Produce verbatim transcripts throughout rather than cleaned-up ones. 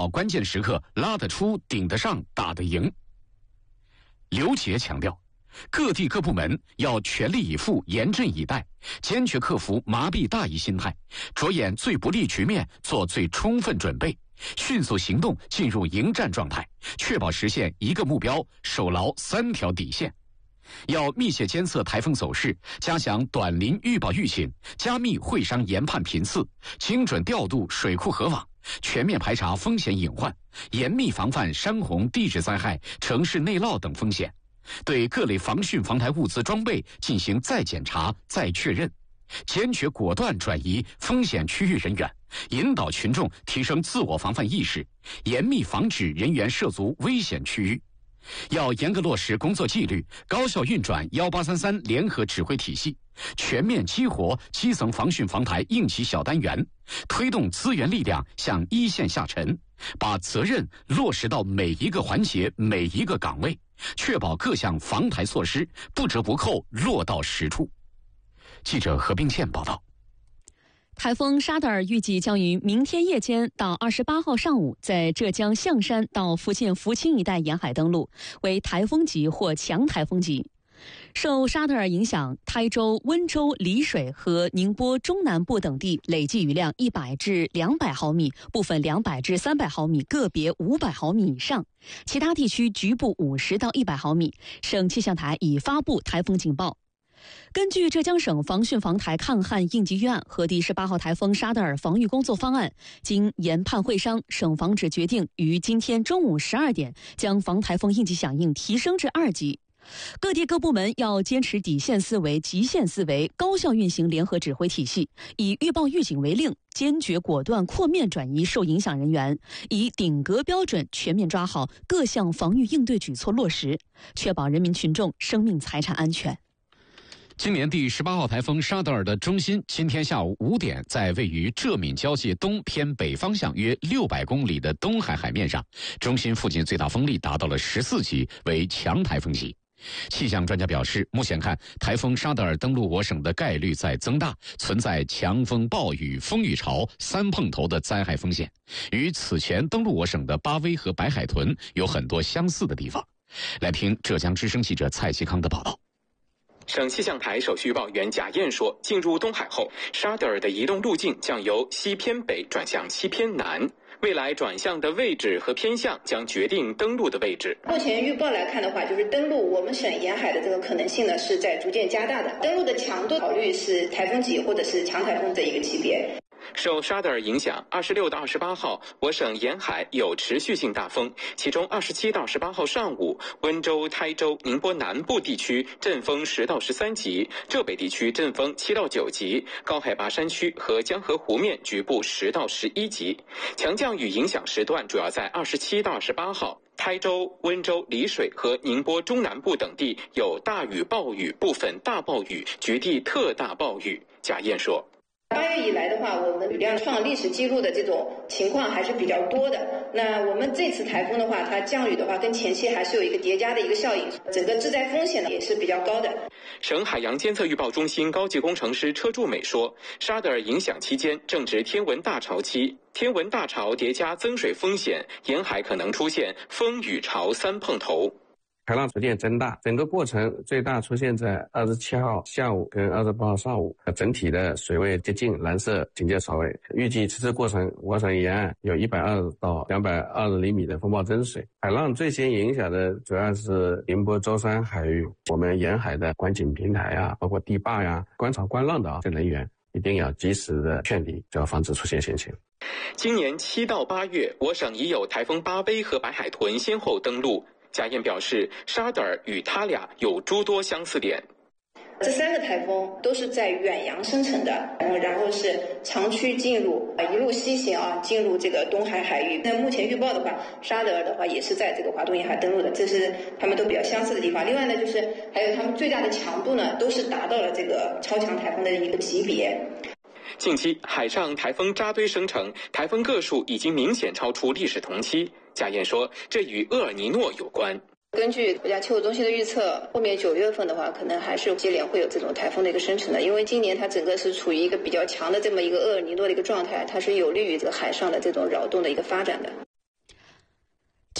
保关键时刻拉得出、顶得上、打得赢。刘杰强调，各地各部门要全力以赴、严阵以待，坚决克服麻痹大意心态，着眼最不利局面，做最充分准备，迅速行动，进入迎战状态，确保实现一个目标，守牢三条底线。要密切监测台风走势，加强短临预报预警，加密会商研判频次，精准调度水库河网，全面排查风险隐患，严密防范山洪、地质灾害、城市内涝等风险。对各类防汛防台物资装备进行再检查、再确认，坚决果断转移风险区域人员，引导群众提升自我防范意识，严密防止人员涉足危险区域。要严格落实工作纪律，高效运转一八三三联合指挥体系，全面激活基层防汛防台应急小单元，推动资源力量向一线下沉，把责任落实到每一个环节、每一个岗位，确保各项防台措施不折不扣落到实处。记者何冰倩报道。 台风沙德尔预计将于明天夜间到二十八号上午在浙江象山到福建福清一带沿海登陆，为台风级或强台风级。受沙德尔影响，台州、温州、丽水和宁波中南部等地累计雨量一百至两百毫米，部分两百至三百毫米，个别五百毫米以上。其他地区局部五十到一百毫米。省气象台已发布台风警报。根据浙江省防汛防台抗旱应急预案和第十八号台风沙德尔防御工作方案，经研判会商，省防指决定于今天中午十二点将防台风应急响应提升至二级。各地各部门要坚持底线思维、极限思维，高效运行联合指挥体系，以预报预警为令，坚决果断扩面转移受影响人员，以顶格标准全面抓好各项防御应对举措落实，确保人民群众生命财产安全。 今年第十八号台风沙德尔的中心今天下午五点在位于浙闽交界东偏北方向约六百公里的东海海面上，中心附近最大风力达到了十四级，为强台风级。气象专家表示，目前看台风沙德尔登陆我省的概率在增大，存在强风暴雨、风雨潮三碰头的灾害风险，与此前登陆我省的巴威和白海豚有很多相似的地方。来听浙江之声记者蔡其康的报道。 省气象台首席预报员贾燕说，进入东海后，沙德尔的移动路径将由西偏北转向西偏南，未来转向的位置和偏向将决定登陆的位置。 目前预报来看的话，就是登陆我们省沿海的这个可能性呢是在逐渐加大的，登陆的强度考虑是台风级或者是强台风的一个级别。 受沙德尔影响，二十六到二十八号，我省沿海有持续性大风，其中二十七到十八号上午，温州、台州、宁波南部地区阵风十到十三级，浙北地区阵风七到九级，高海拔山区和江河湖面局部十到十一级。强降雨影响时段主要在二十七到二十八号。台州、温州、丽水和宁波中南部等地有大雨、暴雨，部分大暴雨，局地特大暴雨。贾燕说。 八月以来的话，我们雨量创历史记录的这种情况还是比较多的。那我们这次台风的话，它降雨的话跟前期还是有一个叠加的一个效应，整个致灾风险呢也是比较高的。 省海洋监测预报中心高级工程师车柱美说，沙德尔影响期间正值天文大潮期，天文大潮叠加增水风险，沿海可能出现风雨潮三碰头。 海浪逐渐增大，整个过程最大出现在二十七号下午跟二十八号上午，整体的水位接近蓝色警戒潮位。预计此次过程，我省沿岸有一百二十到两百二十厘米的风暴增水。海浪最先影响的主要是宁波舟山海域，我们沿海的观景平台啊，包括堤坝呀、观潮观浪的啊，这人员一定要及时的劝离，就要防止出现险情。 今年七到八月，我省已有台风巴威和白海豚先后登陆。贾燕表示，沙德尔与他俩有诸多相似点。 这三个台风都是在远洋生成的，嗯，然后是长驱进入，一路西行啊，进入这个东海海域。那目前预报的话，沙德尔的话也是在这个华东沿海登陆的，这是他们都比较相似的地方。另外呢，就是还有他们最大的强度呢，都是达到了这个超强台风的一个级别。 近期海上台风扎堆生成，台风个数已经明显超出历史同期。贾燕说，这与厄尔尼诺有关。 根据国家气候中心的预测，后面九月份的话，可能还是接连会有这种台风的一个生成的，因为今年它整个是处于一个比较强的这么一个厄尔尼诺的一个状态，它是有利于这个海上的这种扰动的一个发展的。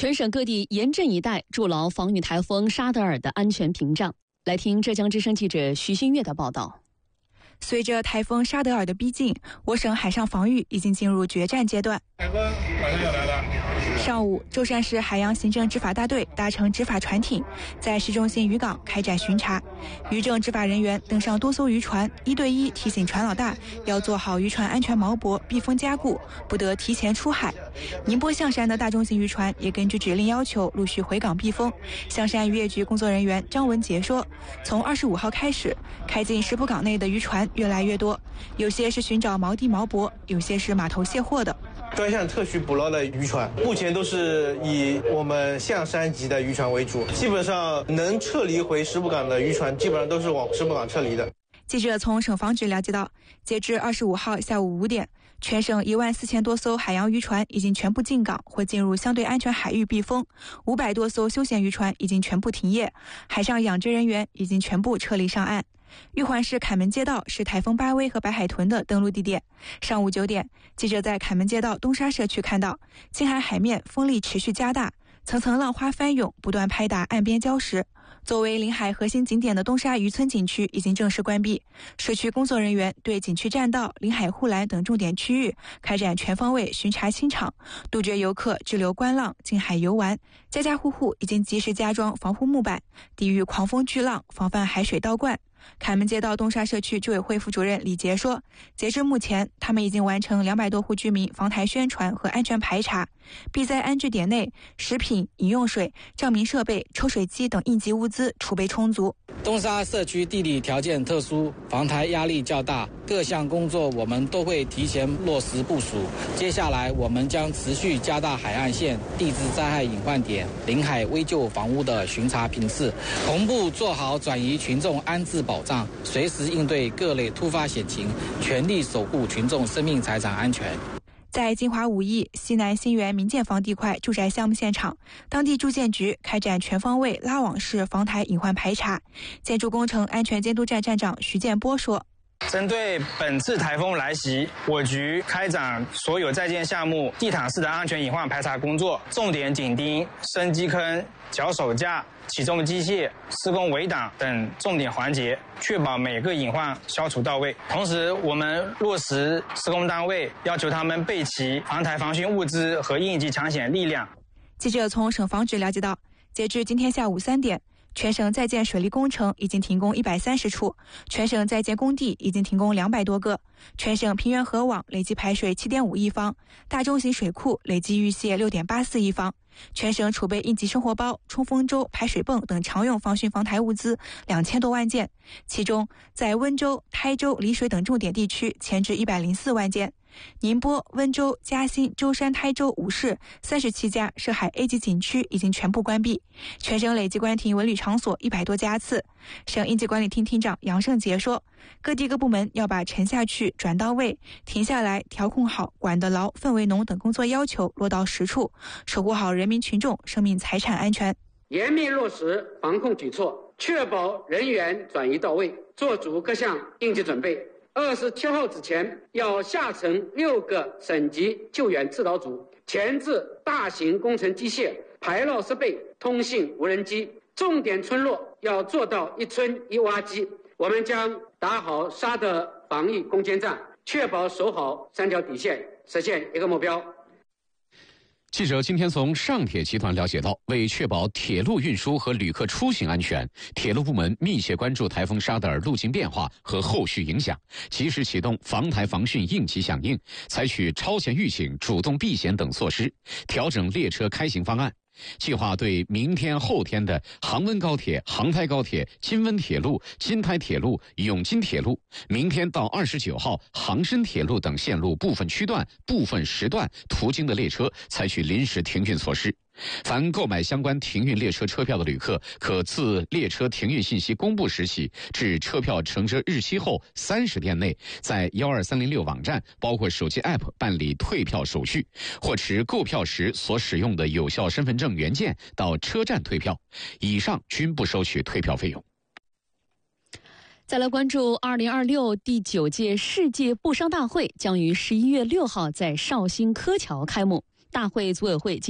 全省各地严阵以待，筑牢防御台风沙德尔的安全屏障。来听浙江之声记者徐新月的报道。 随着台风沙德尔的逼近，我省海上防御已经进入决战阶段。 台风马上要来了。 上午，舟山市海洋行政执法大队搭乘执法船艇，在市中心渔港开展巡查。渔政执法人员登上多艘渔船，一对一提醒船老大要做好渔船安全锚泊、避风加固，不得提前出海。宁波象山的大中型渔船也根据指令要求陆续回港避风。象山渔业局工作人员张文杰说，从二十五号开始，开进石浦港内的渔船越来越多，有些是寻找锚地锚泊，有些是码头卸货的。 专项特许捕捞的渔船，目前都是以我们象山级的渔船为主，基本上能撤离回石浦港的渔船，基本上都是往石浦港撤离的。 记者从省防局了解到，截至二十五号下午五点，全省一万四千多艘海洋渔船已经全部进港或进入相对安全海域避风，五百多艘休闲渔船已经全部停业，海上养殖人员已经全部撤离上岸。玉环市凯门街道是台风巴威和白海豚的登陆地点。上午九点，记者在凯门街道东沙社区看到，青海海面风力持续加大，层层浪花翻涌，不断拍打岸边礁石。作为临海核心景点的东沙渔村景区已经正式关闭，社区工作人员对景区栈道、临海护栏等重点区域开展全方位巡查清场，杜绝游客滞留观浪、近海游玩。家家户户已经及时加装防护木板，抵御狂风巨浪，防范海水倒灌。凯门街道东沙社区居委会副主任李杰说，截至目前，他们已经完成两百多户居民防台宣传和安全排查，避灾安置点内食品、饮用水、照明设备、抽水机等应急物资储备充足。 东沙社区地理条件特殊，防台压力较大，各项工作我们都会提前落实部署。接下来我们将持续加大海岸线、地质灾害隐患点、临海危旧房屋的巡查频次，同步做好转移群众安置保障，随时应对各类突发险情，全力守护群众生命财产安全。 在金华五亿西南新源民建房地块住宅项目现场，当地住建局开展全方位拉网式防台隐患排查。建筑工程安全监督站站长徐建波说， 针对本次台风来袭，我局开展所有在建项目地毯式的安全隐患排查工作，重点紧盯深基坑、脚手架、起重机械、施工围挡等重点环节，确保每个隐患消除到位。同时，我们落实施工单位要求他们备齐防台防汛物资和应急抢险力量。 记者从省防局了解到，截至今天下午三点，全省在建水利工程已经停工一百三十处，全省在建工地已经停工两百多个，全省平原河网累计排水七点五亿方，大中型水库累计预泄六点八四亿方，全省储备应急生活包、冲锋舟、排水泵等常用防汛防台物资两千多万件，其中在温州、台州、丽水等重点地区前置一百零四万件。宁波、温州、嘉兴、舟山、台州五市三十七家涉海 A 级景区已经全部关闭，全省累计关停文旅场所一百多家次。省应急管理厅厅长杨胜杰说，各地各部门要把沉下去、转到位、停下来、调控好、管得牢、氛围浓等工作要求落到实处，守护好人民群众生命财产安全。 严密落实防控举措，确保人员转移到位，做足各项应急准备。二十七号之前，要下沉六个省级救援指导组，前置大型工程机械、排涝设备、通信无人机，重点村落要做到一村一挖机。我们将打好沙德防疫攻坚战，确保守好三条底线，实现一个目标。 记者今天从上铁集团了解到，为确保铁路运输和旅客出行安全，铁路部门密切关注台风沙德尔路径变化和后续影响，及时启动防台防汛应急响应，采取超前预警、主动避险等措施，调整列车开行方案。计划对明天、后天的杭温高铁、杭台高铁、金温铁路、金台铁路、永金铁路，明天到二十九号杭深铁路等线路部分区段、部分时段途经的列车采取临时停运措施。凡购买相关停运列车车票的旅客，可自列车停运信息公布时起至车票乘车日期后三十天内，在幺二三零六网站包括手机 App 办理退票手续，或持购票时所使用的有效身份证原件到车站退票，以上均不收取退票费用。 再来关注二零二六第九届世界布商大会将于十一月六号在绍兴柯桥开幕。大会组委会